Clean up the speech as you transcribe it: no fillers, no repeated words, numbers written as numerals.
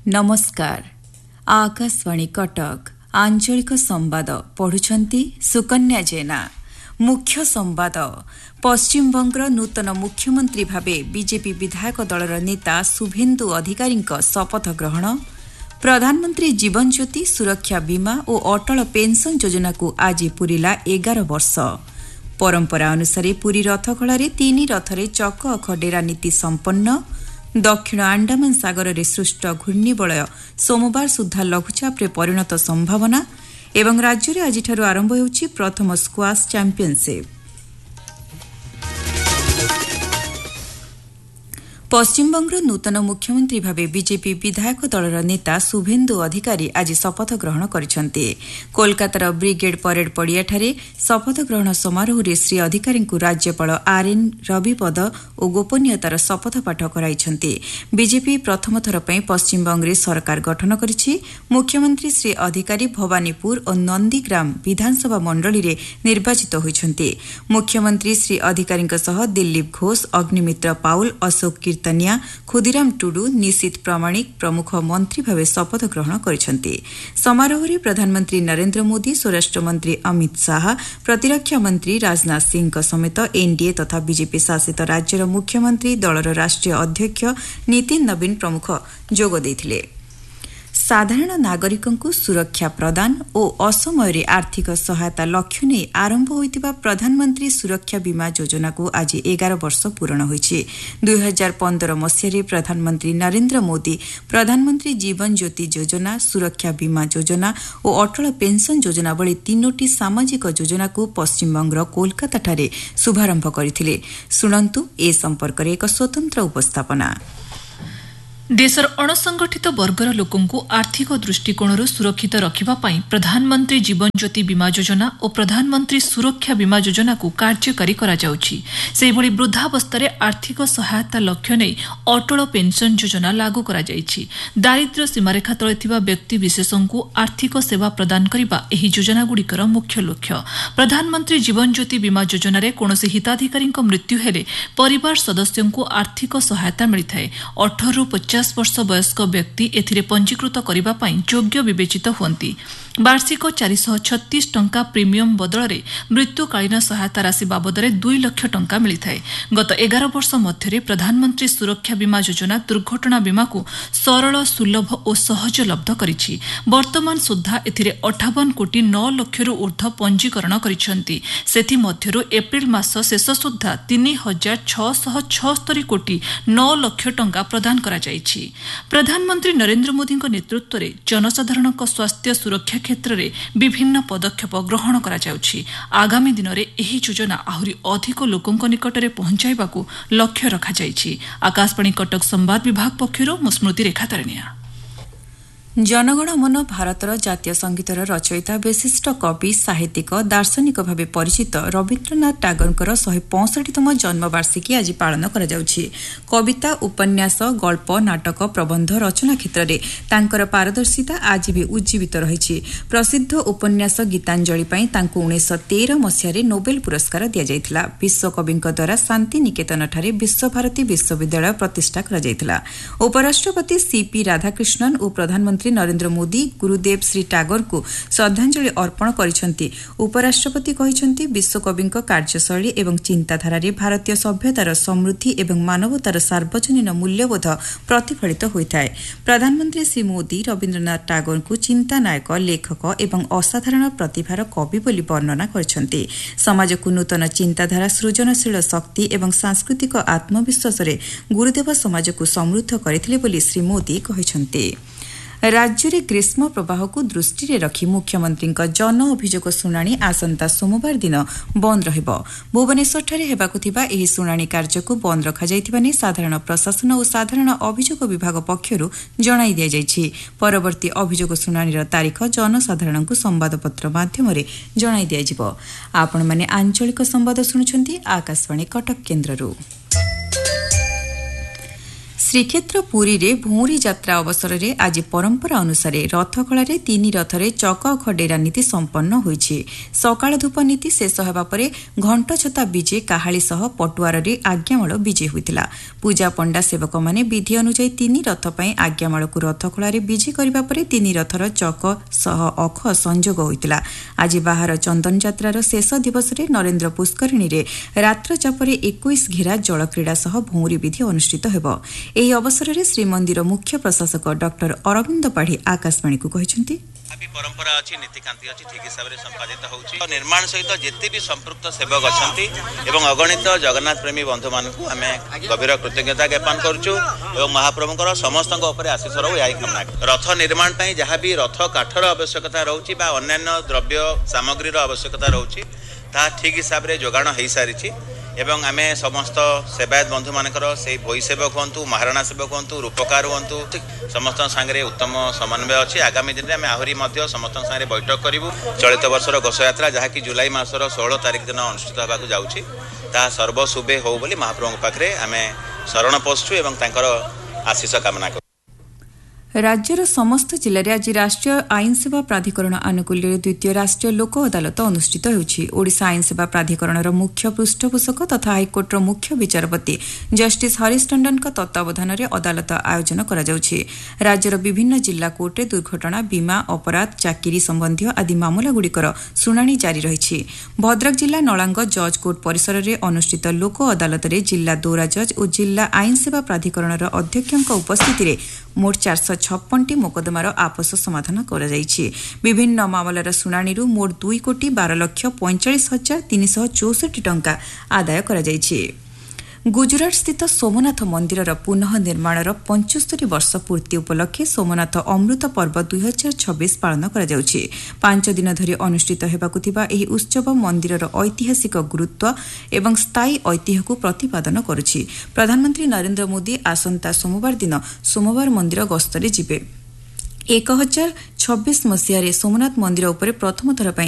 नमस्कार। आकाशवाणी कटक आंचलिक संवाद पढ़ुछंती सुकन्या जेना। मुख्य संवाद। पश्चिमबंगर नूतन मुख्यमंत्री भावे बीजेपी विधायक दलर नेता शुभेन्दु अधिकारी शपथ ग्रहण। प्रधानमंत्री जीवन ज्योति सुरक्षा बीमा और अटल पेंशन योजना को आज पूरिला 11 वर्ष। परंपरा अनुसार पुरी रथखड़े 3 रथरे चक अख डेरा नीति संपन्न। दक्षिण आंडामान सागर में सृष्ट घूर्णिबलय सोमवार सुधा लघुचाप्रे परिणत संभावना एवं राज्य में आज आरंभ होउछि प्रथम स्क्वाश चैंपियनशिप। पश्चिमबंगर नूतन मुख्यमंत्री भावे बीजेपी विधायक दलर नेता शुभेन्दु अधिकारी आज शपथ ग्रहण करिसेंति। कोलकातार ब्रिगेड परेड पड़ियाठारे शपथ ग्रहण समारोह में श्री अधिकारी राज्यपाल आरएन रवि पद और गोपनीयतार शपथ पाठ कराइछंति। बीजेपी प्रथम थर पई पश्चिमबंग में सरकार गठन करिछि। मुख्यमंत्री श्री अधिकारी भवानीपुर और नंदीग्राम विधानसभा मंडली रे निर्वाचित होइछंति। मुख्यमंत्री श्री अधिकारी सह दिलीप घोष, अग्निमित्र पाउल, अशोक तनिया, खुदीराम टुडू, निशित प्रामाणिक प्रमुख मंत्री भावे शपथ ग्रहण करिसेंति। समारोह में प्रधानमंत्री नरेंद्र मोदी, स्वराष्ट्र मंत्री अमित शाह, प्रतिरक्षा मंत्री राजनाथ सिंह समेत एनडीए तथा बीजेपी शासित राज्यर मुख्यमंत्री, दलर राष्ट्रीय अध्यक्ष नितिन नवीन प्रमुख जोग देथिले। साधारण नागरिकंकु सुरक्षा प्रदान और असमय आर्थिक सहायता लक्ष्य नहीं आरंभ होइतिबा प्रधानमंत्री सुरक्षा बीमा योजना को आज 11 वर्ष पूर्ण होइछि। 2015 मसीह प्रधानमंत्री नरेंद्र मोदी प्रधानमंत्री जीवन ज्योति योजना, सुरक्षा बीमा योजना और अटल पेंशन योजना भली 3टी सामाजिक योजना को पश्चिमबंगर कोलकाता ठारे शुभारंभ करथिले। सुनंतु ए संपर्क रे एक स्वतंत्र उपस्थापना। देशर अणसंगठित वर्गर लोकंकु आर्थिक दृष्टिकोणରୁ सुरक्षित रखिबा पई प्रधानमंत्री जीवन ज्योति बीमा योजना और प्रधानमंत्री सुरक्षा बीमा योजना को कार्यकारी करा जाउछि। सेहि भली वृद्धावस्था आर्थिक सहायता लक्ष्य नै अटल पेंशन योजना लागू करा जाइछि। दारिद्र्य सीमारेखा तळे थिबा व्यक्ति विशेषंकु आर्थिक सेवा प्रदान करिबा एही योजना गुडीकर मुख्य लक्ष्य। प्रधानमंत्री जीवन ज्योति बीमा योजना रे कोनोसी हिताधिकारीक मृत्यु हेले परिवार सदस्यंकु आर्थिक सहायता मिलिथाय। 18 रु 50 वर्ष वयस्क व्यक्ति एथिरे पंजीकृत करिबा पई योग्य विवेचित हुअन्ति। वार्षिक 436 टंका प्रीमियम बदଳରେ मृत्युकालीन सहायता राशि बाबदରେ 2 लाख टंका मिलिथाय। गत 11 वर्ष मध्यरे प्रधानमंत्री सुरक्षा बीमा योजना दुर्घटना बीमा को सरल, सुलभ और सहजलब्ध करिछि। वर्तमान सुद्धा एथिरे 58 कोटी 9 लक्षरु ऊर्ध्व पंजीकरण करिसंति। सेथि मध्यरु एप्रिल मास शेष सुद्धा 3676 कोटी 9 लक्ष टंका प्रदान करा जाइछि। प्रधानमंत्री नरेंद्र मोदी नेतृत्व में जनसाधारण स्वास्थ्य सुरक्षा क्षेत्र में विभिन्न पदक्षेप ग्रहण करा जाउछि। आगामी दिन में एही योजना आहुरी अधिक लोकंक निकटरे पहुंचाइबाकू लक्ष्य रखा जाइछि। आकाशवाणी कटक संवाद विभाग पक्षरु स्मृति रेखा तारिणिया। जनगण मन भारतर जातीय संगीतर रचयिता विशिष्ट कवि, साहित्यिक, दार्शनिक भावे परिचित रवीन्द्रनाथ टागोरଙ୍କର 165तम जन्मवार्षिकी आज पालन करा जाउछि। कविता, उपन्यास, गल्प, नाटक, प्रबंध रचना क्षेत्र में तांकर पारदर्शिता आज भी उज्जीवित रहिछि। प्रसिद्ध उपन्यास गीतांजलि पई तांको 1913 मसीह नोबेल पुरस्कार दिया जायतिला। विश्वकविंक द्वारा शांति निकेतन ठारे विश्वभारती विश्वविद्यालय प्रतिष्ठा करा जायतिला। उपराष्ट्रपति सीपी राधाकृष्णन और प्रधानमंत्री नरेंद्र मोदी गुरुदेव श्री टागोर को श्रद्धांजलि अर्पण करिसेंति। उपराष्ट्रपति कहिसेंति विश्वकविंक कार्यशैली एवं चिंताधारा रे भारतीय सभ्यतार समृद्धि एवं मानवतार सार्वजनीन मूल्यबोध प्रतिफलित होइथाय। प्रधानमंत्री श्री मोदी रवीन्द्रनाथ टागोर को चिंतानायक, लेखक एवं असाधारण प्रतिभार कवि बोली वर्णना करिसेंति। समाज को नूतन चिंताधारा, सृजनशील शक्ति एवं सांस्कृतिक आत्मविश्वास रे गुरुदेव समाज को समृद्ध करथिले बोली श्री मोदी कहिसेंति। राज्य में ग्रीष्म प्रवाह को दृष्टि रखी मुख्यमंत्री जन अभियोग शुणाणी आसंता सोमवार दिन बंद रहिबो। भुवनेश्वर हेबाकु थिबा एही शुणाणी कार्य को बंद रखा जायतिबा नै साधारण प्रशासन और साधारण अभियोग विभाग पक्षरु जणाई दिया जायछि। परवर्ती अभियोग शुणाणीर तारीख जनसाधारण को संवादपत्र माध्यम रे जणाई दिया जिवो। आपण माने आंचलिक संवाद सुनुछंती आकाशवाणी कटक केन्द्ररू। ଶ୍ରୀକ୍ଷେତ୍ର ପୁରୀରେ ଭଉଁରୀ ଯାତ୍ରା ଅବସରରେ ଆଜି ପରମ୍ପରା ଅନୁସାରେ ରଥଖଳାରେ 3 ରଥରେ ଚକ ଖଡେରା ନୀତି ସମ୍ପନ୍ନ ହୋଇଛି। ସକାଳ ଧୂପ ନୀତି ଶେଷ ହେବା ପରେ ଘଣ୍ଟଛତା ବିଜେ କାହାଳି ସହ ପଟୁଆରରେ ଆଜ୍ଞାମାଳ ବିଜେ ହୋଇଥିଲା। ପୂଜା ପଣ୍ଡା ସେବକମାନେ ବିଧି ଅନୁଯାୟୀ 3 ରଥ ପାଇଁ ଆଜ୍ଞାମାଳକୁ ରଥଖଳାରେ ବିଜେ କରିବା ପରେ 3 ରଥର ଚକ ସହ ଅଖ ସଂଯୋଗ ହୋଇଥିଲା। ଆଜି ବାହାର ଚନ୍ଦନ ଯାତ୍ରାର ଶେଷ ଦିବସରେ ନରେନ୍ଦ୍ର ପୁଷ୍କରିଣୀରେ ରାତ୍ରଚାପରେ 21 ଘେରା ଜଳକ୍ରୀଡ଼ା ସହ ଭଉଁରୀ ବିଧି ଅନୁଷ୍ଠିତ ହେବ। ଏହି ଅବସରରେ ଶ୍ରୀମନ୍ଦିର ମୁଖ୍ୟ ପ୍ରଶାସକ ଡକ୍ଟର ଅରବିନ୍ଦ ପାଢ଼ୀ ଆକାଶବାଣୀକୁ କହିଛନ୍ତି, परंपरा अच्छी नीतिकांति अच्छी ठीक हिसाब से संपादित होउछि। निर्माण सहित जेते भी संपृक्त सेवक अछंती एवं अगणित जगन्नाथ प्रेमी बंधु मानकु आमे गभीर कृतज्ञता ज्ञापन करछु एवं महाप्रभुଙ୍କର ସମସ୍ତଙ୍କ ଉପରେ आशीष रहू यही कामना। रथ निर्माण पई जहाँ भी रथ काठर आवश्यकता रहउछि बा अन्यान्य द्रव्य सामग्रीर आवश्यकता रहउछि ता ठीक हिसाब रे जोगाण हेई सारिछि एवं आमे समस्त सेवायत बंधु मानकर से भई सेवक हंतु महाराणा सेवक हंतु रूपकार हंतु समस्त संगे उत्तम समन्वय अच्छी। आगामी दिन में आहरी मध्य समस्त संगे बैठक करूँ। चलित वर्षर घोषयात्रा जहाँकि जुलाई मासर 16 तारिख दिन अनुष्ठित होगा जाऊँगी ता सर्वशुभे हो बोली महाप्रभु पाखे आम शरण पशु एवं तांकर आशीष कामना करूँ। राज्यर समस्त जिले में आज राष्ट्रीय आईन सेवा प्राधिकरण आनुकूल्य द्वितीय राष्ट्रीय लोक अदालत अनुष्ठित होउछि। ओडिशा आईन सेवा प्राधिकरणर मुख्य पृष्ठपोषक तथा हाइकोर्टर मुख्य विचारपति जस्टिस हरीश टंडन तत्वावधान में अदालत आयोजन करा जाउछि। राज्यर विभिन्न जिला कोर्टे दुर्घटना बीमा अपराध चाकिरी संबंधी आदि मामलागुड़िकर शुणाणी जारी रही। भद्रक जिला नलांग जज कोर्ट परिसर में अनुष्ठित लोक अदालत में जिला दौरा जज और जिला आईन सेवा प्राधिकरणर अध्यक्षक उपस्थित में मोट 456टी मोकदमार आपस समाधान करा जायछि। विभिन्न मामलार शुणाणी मोट 2,12,45,364 टंका आदाय करा जायछि। गुजरात स्थित सोमनाथ मंदिरर पुनः निर्माणर 75 वर्ष पूर्ति उपलक्षे सोमनाथ अमृत पर्व 2026 पालन करा जाउछि। 5 दिन धरि अनुष्ठित हेबाकु थिबा एही उत्सव मंदिरर ऐतिहासिक गुरुत्व एवं स्थायी ऐतिह्य को प्रतिपादन करुछि। प्रधानमंत्री नरेंद्र मोदी आसंता सोमवार दिन सोमवार मंदिर गस्तरे जिबे। 1026 मसीह सोमनाथ मंदिर उपरे प्रथम थर